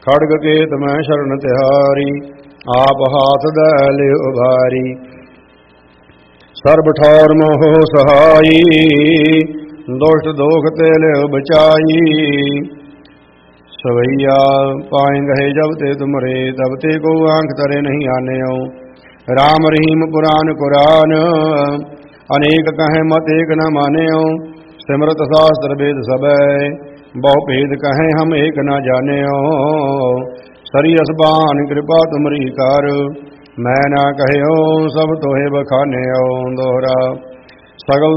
खड़ग केत मैं शरण तिहारी, आप हाथ दे ले उभारी। सर्ब ठौर मोह सहाई, दुष्ट दोख ते ले बचाई। सवैया पाए गहे जब ते तुमरे, तब ते को आंख तरे नहीं आने। राम रहीम पुराण कुरान, अनेक कहें मत एक न माने। सिमरत शास्त्र वेद सबे, बहु भेद कहें हम एक न जाने। सरी असबान कृपा तुमरी कर, मैं ना कहो सब तोहे बखाने। दोहरा सगल